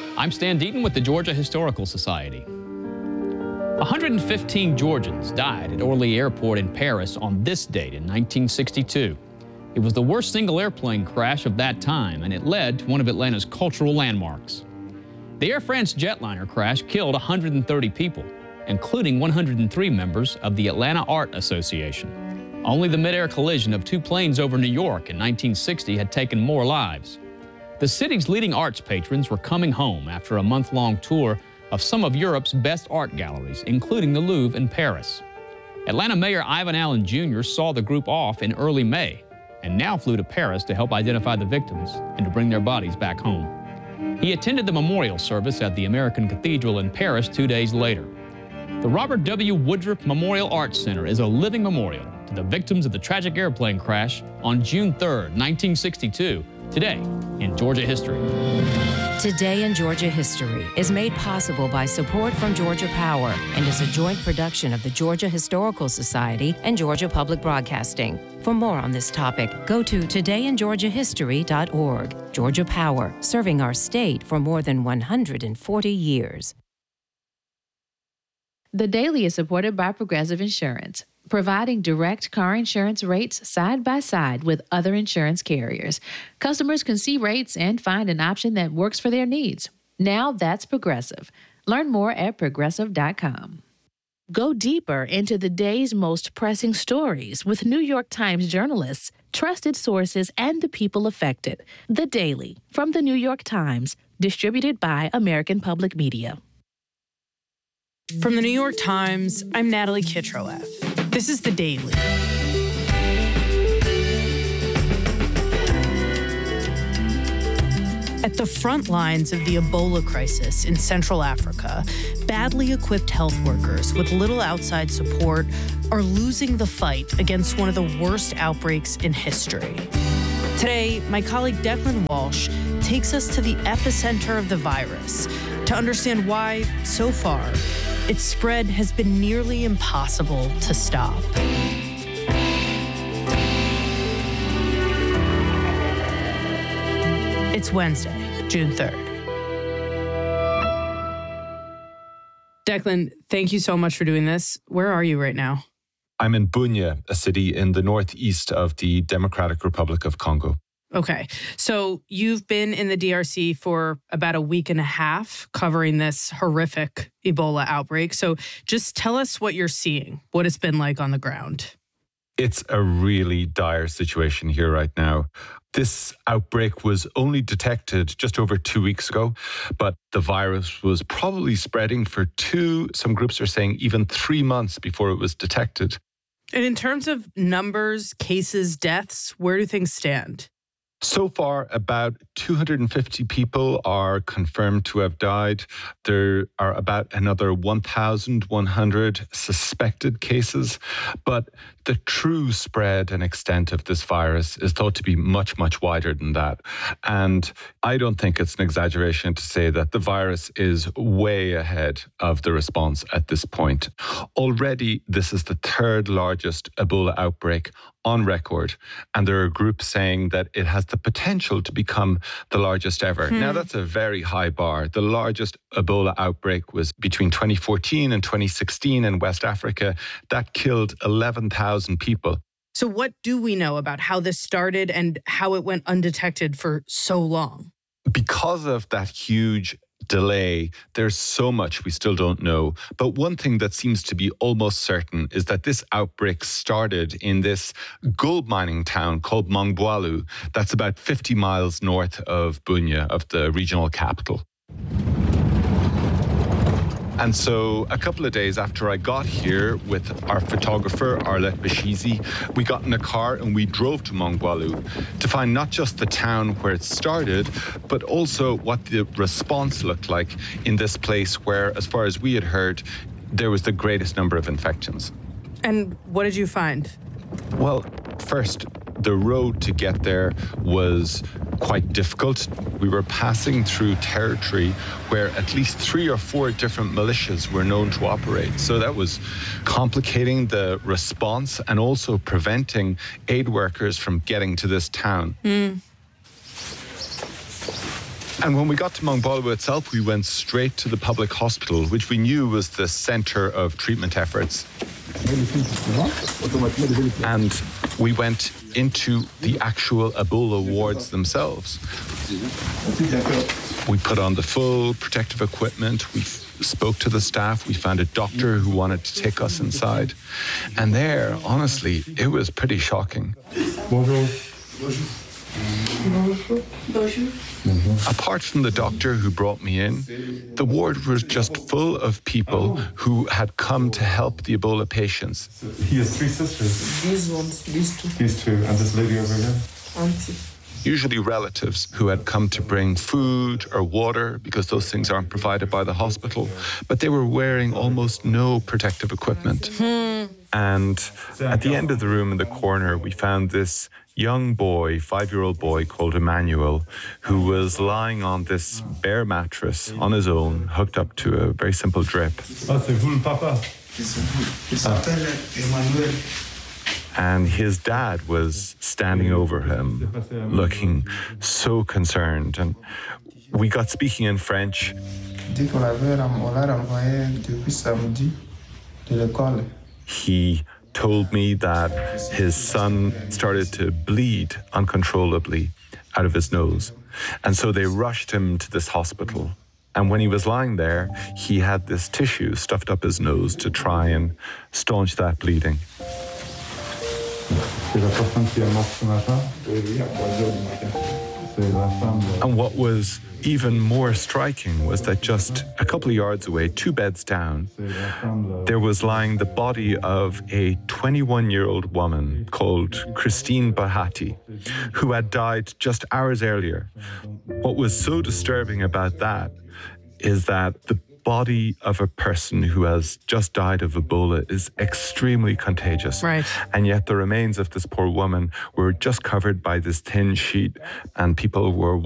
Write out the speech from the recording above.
I'm Stan Deaton with the Georgia Historical Society. 115 Georgians died at Orly Airport in Paris on this date in 1962. It was the worst single airplane crash of that time, and it led to one of Atlanta's cultural landmarks. The Air France jetliner crash killed 130 people, including 103 members of the Atlanta Art Association. Only the mid-air collision of two planes over New York in 1960 had taken more lives. The city's leading arts patrons were coming home after a month-long tour of some of Europe's best art galleries, including the Louvre in Paris. Atlanta Mayor Ivan Allen Jr. saw the group off in early May and now flew to Paris to help identify the victims and to bring their bodies back home. He attended the memorial service at the American Cathedral in Paris 2 days later. The Robert W. Woodruff Memorial Arts Center is a living memorial to the victims of the tragic airplane crash on June 3, 1962, today in Georgia history. Today in Georgia History is made possible by support from Georgia Power and is a joint production of the Georgia Historical Society and Georgia Public Broadcasting. For more on this topic, go to todayingeorgiahistory.org. Georgia Power, serving our state for more than 140 years. The Daily is supported by Progressive Insurance, providing direct car insurance rates side by side with other insurance carriers. Customers can see rates and find an option that works for their needs. Now that's Progressive. Learn more at progressive.com. Go deeper into the day's most pressing stories with New York Times journalists, trusted sources, and the people affected. The Daily from the New York Times, distributed by American Public Media. From the New York Times, I'm Natalie Kitroeff. This is The Daily. At the front lines of the Ebola crisis in Central Africa, badly equipped health workers with little outside support are losing the fight against one of the worst outbreaks in history. Today, my colleague Declan Walsh takes us to the epicenter of the virus to understand why, so far, its spread has been nearly impossible to stop. It's Wednesday, June 3rd. Declan, thank you so much for doing this. Where are you right now? I'm in Bunia, a city in the northeast of the Democratic Republic of Congo. Okay, so you've been in the DRC for about a week and a half covering this horrific Ebola outbreak. So just tell us what you're seeing, what it's been like on the ground. It's a really dire situation here right now. This outbreak was only detected just over 2 weeks ago, but the virus was probably spreading for some groups are saying even 3 months before it was detected. And in terms of numbers, cases, deaths, where do things stand? So far, about 250 people are confirmed to have died. There are about another 1,100 suspected cases. But the true spread and extent of this virus is thought to be much, much wider than that. And I don't think it's an exaggeration to say that the virus is way ahead of the response at this point. Already, this is the third largest Ebola outbreak on record, and there are groups saying that it has the potential to become the largest ever. Now, that's a very high bar. The largest Ebola outbreak was between 2014 and 2016 in West Africa. That killed 11,000 people. So what do we know about how this started and how it went undetected for so long? Because of that huge delay, there's so much we still don't know. But one thing that seems to be almost certain is that this outbreak started in this gold mining town called Mongwalu. That's about 50 miles north of Bunia, of the regional capital. And so a couple of days after I got here with our photographer, Arlette Bashizi, we got in a car and we drove to Mongwalu to find not just the town where it started, but also what the response looked like in this place where, as far as we had heard, there was the greatest number of infections. And what did you find? Well, first, the road to get there was quite difficult. We were passing through territory where at least 3 or 4 different militias were known to operate. So that was complicating the response and also preventing aid workers from getting to this town. And when we got to Mongbolowa itself, we went straight to the public hospital, which we knew was the center of treatment efforts. And we went into the actual Ebola wards themselves. We put on the full protective equipment. We spoke to the staff. We found a doctor who wanted to take us inside. And there, honestly, it was pretty shocking. Bonjour. Apart from the doctor who brought me in, the ward was just full of people who had come to help the Ebola patients. He has 3 sisters. These ones, these 2. These 2, and this lady over here. Auntie. Usually relatives who had come to bring food or water because those things aren't provided by the hospital, but they were wearing almost no protective equipment. And at the end of the room in the corner, we found this young boy, 5-year-old boy called Emmanuel, who was lying on this bare mattress on his own, hooked up to a very simple drip. Ah, c'est vous le papa. Il s'appelle Emmanuel. And his dad was standing over him, looking so concerned. And we got speaking in French. He told me that his son started to bleed uncontrollably out of his nose. And so they rushed him to this hospital. And when he was lying there, he had this tissue stuffed up his nose to try and staunch that bleeding. And what was even more striking was that just a couple of yards away, 2 beds down, there was lying the body of a 21-year-old woman called Christine Bahati, who had died just hours earlier. What was so disturbing about that is that the body of a person who has just died of Ebola is extremely contagious. Right. And yet the remains of this poor woman were just covered by this thin sheet, and people were